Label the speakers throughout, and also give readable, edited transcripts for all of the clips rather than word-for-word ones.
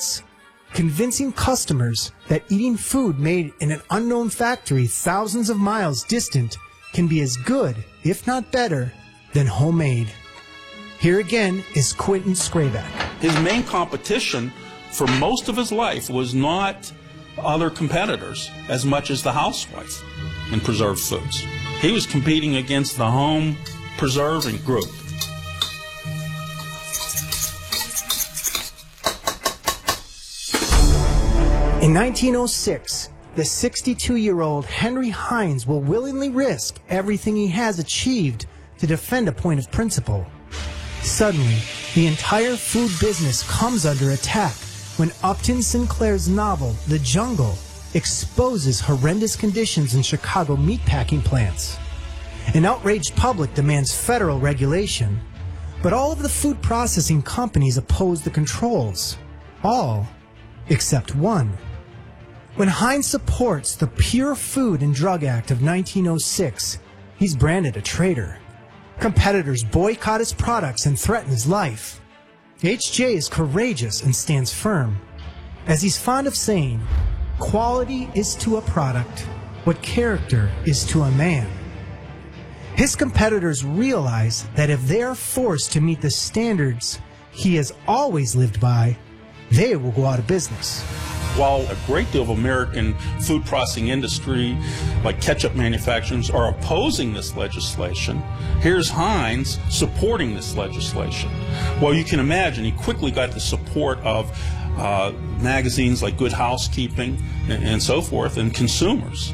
Speaker 1: results, convincing customers that eating food made in an unknown factory thousands of miles distant can be as good, if not better, than homemade. Here again is Quentin Scrayback.
Speaker 2: His main competition for most of his life was not other competitors as much as the housewife in preserved foods. He was competing against the home preserving group.
Speaker 1: In 1906, the 62-year-old Henry Heinz will willingly risk everything he has achieved to defend a point of principle. Suddenly, the entire food business comes under attack when Upton Sinclair's novel, The Jungle, exposes horrendous conditions in Chicago meatpacking plants. An outraged public demands federal regulation, but all of the food processing companies oppose the controls. All except one. When Heinz supports the Pure Food and Drug Act of 1906, he's branded a traitor. Competitors boycott his products and threaten his life. H.J. is courageous and stands firm. As he's fond of saying, quality is to a product what character is to a man. His competitors realize that if they are forced to meet the standards he has always lived by, they will go out of business.
Speaker 2: While a great deal of American food processing industry, like ketchup manufacturers, are opposing this legislation, here's Heinz supporting this legislation. Well, you can imagine he quickly got the support of magazines like Good Housekeeping and so forth, and consumers.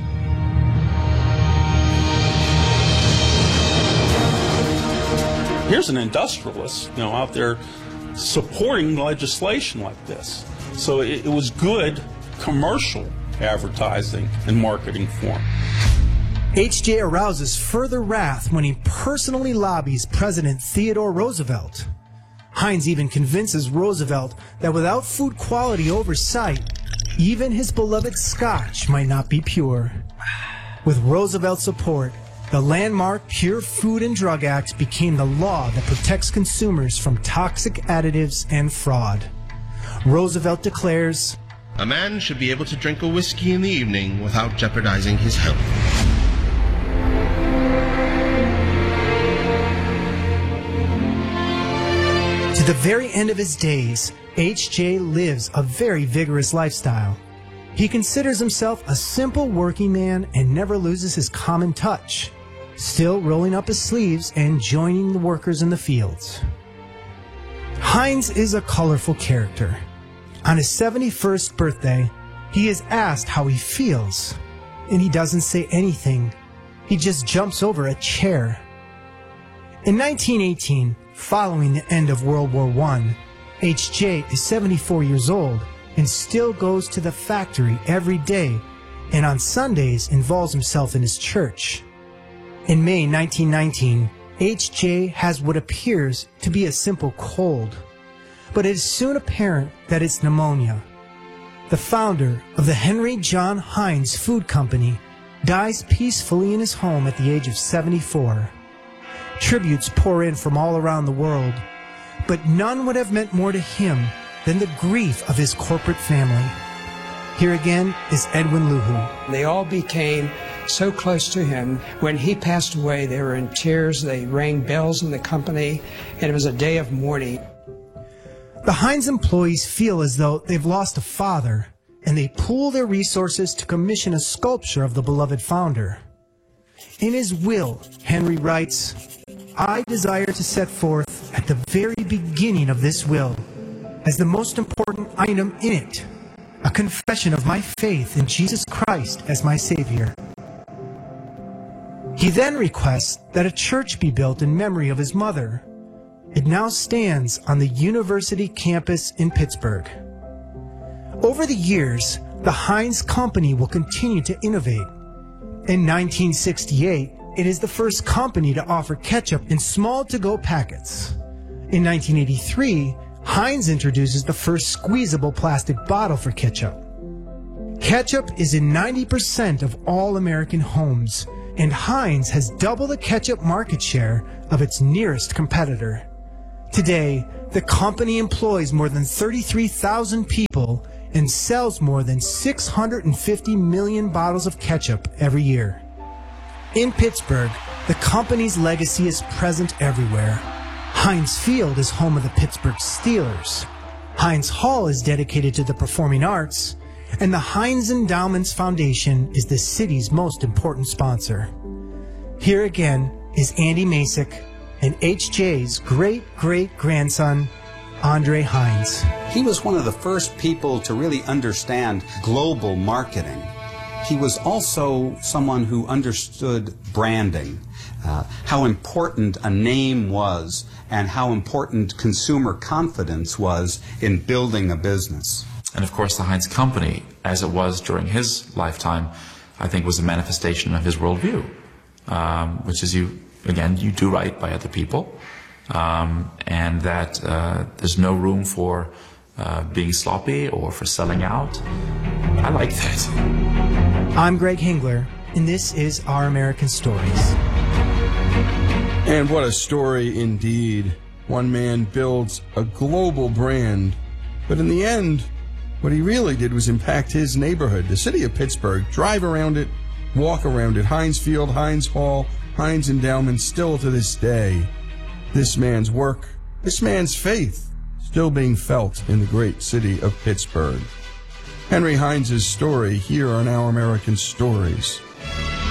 Speaker 2: Here's an industrialist, out there supporting legislation like this. So it was good commercial advertising and marketing for him.
Speaker 1: H.J. arouses further wrath when he personally lobbies President Theodore Roosevelt. Heinz even convinces Roosevelt that without food quality oversight, even his beloved Scotch might not be pure. With Roosevelt's support, the landmark Pure Food and Drug Act became the law that protects consumers from toxic additives and fraud. Roosevelt declares,
Speaker 3: "A man should be able to drink a whiskey in the evening without jeopardizing his health."
Speaker 1: To the very end of his days, H.J. lives a very vigorous lifestyle. He considers himself a simple working man and never loses his common touch, still rolling up his sleeves and joining the workers in the fields. Heinz is a colorful character. On his 71st birthday, he is asked how he feels, and he doesn't say anything. He just jumps over a chair. In 1918, following the end of World War I, H.J. is 74 years old and still goes to the factory every day, and on Sundays involves himself in his church. In May 1919, H.J. has what appears to be a simple cold, but it is soon apparent that it's pneumonia. The founder of the Henry John Heinz Food Company dies peacefully in his home at the age of 74. Tributes pour in from all around the world, but none would have meant more to him than the grief of his corporate family. Here again is Edwin Luhu.
Speaker 4: They all became so close to him. When he passed away, they were in tears. They rang bells in the company, and it was a day of mourning.
Speaker 1: The Heinz employees feel as though they've lost a father, and they pool their resources to commission a sculpture of the beloved founder. In his will, Henry writes, "I desire to set forth at the very beginning of this will, as the most important item in it, a confession of my faith in Jesus Christ as my Savior." He then requests that a church be built in memory of his mother. It now stands on the university campus in Pittsburgh. Over the years, the Heinz Company will continue to innovate. In 1968, it is the first company to offer ketchup in small to-go packets. In 1983, Heinz introduces the first squeezable plastic bottle for ketchup. Ketchup is in 90% of all American homes, and Heinz has double the ketchup market share of its nearest competitor. Today, the company employs more than 33,000 people and sells more than 650 million bottles of ketchup every year. In Pittsburgh, the company's legacy is present everywhere. Heinz Field is home of the Pittsburgh Steelers. Heinz Hall is dedicated to the performing arts, and the Heinz Endowments Foundation is the city's most important sponsor. Here again is Andy Masick and H.J.'s great-great-grandson, Andre Heinz.
Speaker 5: He was one of the first people to really understand global marketing. He was also someone who understood branding, how important a name was and how important consumer confidence was in building a business.
Speaker 6: And of course the Heinz Company, as it was during his lifetime, I think was a manifestation of his worldview, which is you do right by other people, and that there's no room for being sloppy or for selling out. I like that.
Speaker 1: I'm Greg Hingler, and this is Our American Stories.
Speaker 7: And what a story indeed. One man builds a global brand, but in the end, what he really did was impact his neighborhood, the city of Pittsburgh. Drive around it, walk around it. Heinz Field, Heinz Hall, Heinz Endowment, still to this day. This man's work, this man's faith, still being felt in the great city of Pittsburgh. Henry Heinz's story here on Our American Stories.